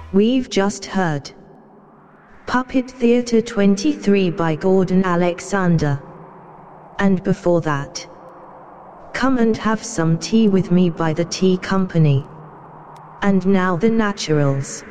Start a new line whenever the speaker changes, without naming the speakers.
We've just heard Puppet Theatre 23 by Gordon Alexander. And before that, Come and Have Some Tea with Me by The Tea Company. And now The Naturals.